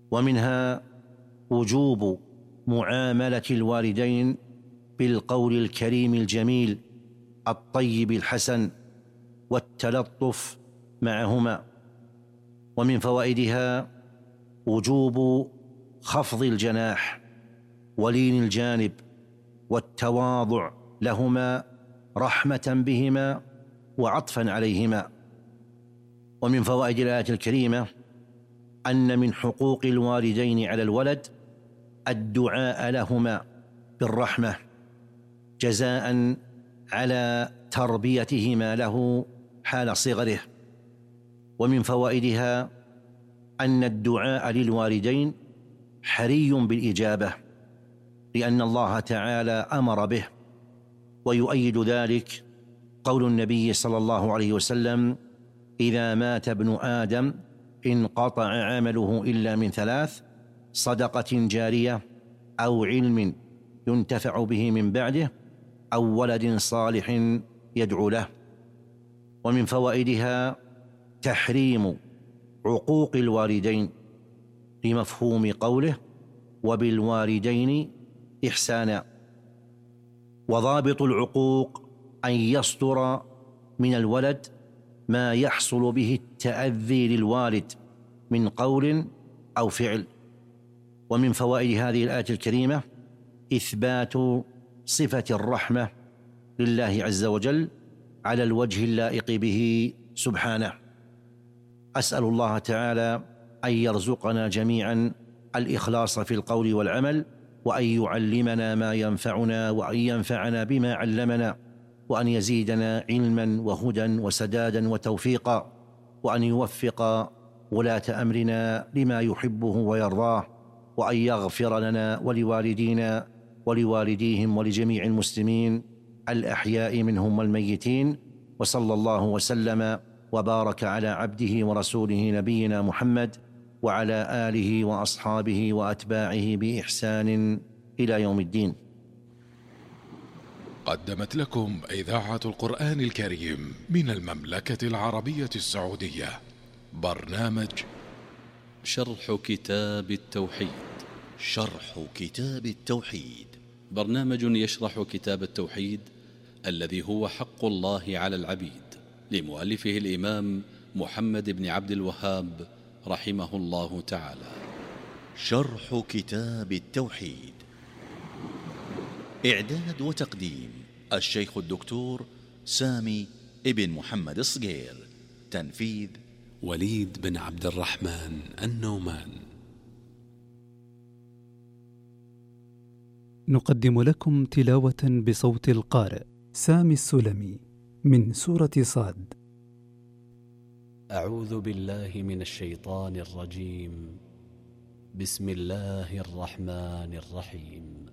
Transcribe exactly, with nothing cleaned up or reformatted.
ومنها وجوب معاملة الوالدين بالقول الكريم الجميل الطيب الحسن والتلطف معهما. ومن فوائدها وجوب خفض الجناح ولين الجانب والتواضع لهما رحمة بهما وعطفا عليهما. ومن فوائد الآية الكريمة أن من حقوق الوالدين على الولد الدعاء لهما بالرحمة جزاء على تربيتهما له حال صغره. ومن فوائدها أن الدعاء للوالدين حري بالإجابة، لأن الله تعالى أمر به، ويؤيد ذلك قول النبي صلى الله عليه وسلم: إذا مات ابن آدم انقطع عمله إلا من ثلاث: صدقة جارية، أو علم ينتفع به من بعده، أو ولد صالح يدعو له. ومن فوائدها تحريم عقوق الوالدين لمفهوم قوله: وبالوالدين إحسانا. وضابط العقوق أن يصدر من الولد ما يحصل به التأذي للوالد من قول أو فعل. ومن فوائد هذه الآية الكريمة إثبات صفة الرحمة لله عز وجل على الوجه اللائق به سبحانه. أسأل الله تعالى أن يرزقنا جميعا الإخلاص في القول والعمل، وأن يعلمنا ما ينفعنا، وأن ينفعنا بما علمنا، وأن يزيدنا علما وهدى وسدادا وتوفيقا، وأن يوفق ولاة أمرنا لما يحبه ويرضاه، وأن يغفر لنا ولوالدينا ولوالديهم ولجميع المسلمين الأحياء منهم والميتين. وصلى الله وسلم وبارك على عبده ورسوله نبينا محمد وعلى آله وأصحابه وأتباعه بإحسان إلى يوم الدين. قدمت لكم إذاعة القرآن الكريم من المملكة العربية السعودية برنامج شرح كتاب التوحيد. شرح كتاب التوحيد برنامج يشرح كتاب التوحيد الذي هو حق الله على العبيد، لمؤلفه الإمام محمد بن عبد الوهاب رحمه الله تعالى. شرح كتاب التوحيد، إعداد وتقديم الشيخ الدكتور سامي ابن محمد الصقير، تنفيذ وليد بن عبد الرحمن النومان. نقدم لكم تلاوة بصوت القارئ سامي السلمي من سورة صاد. أعوذ بالله من الشيطان الرجيم. بسم الله الرحمن الرحيم.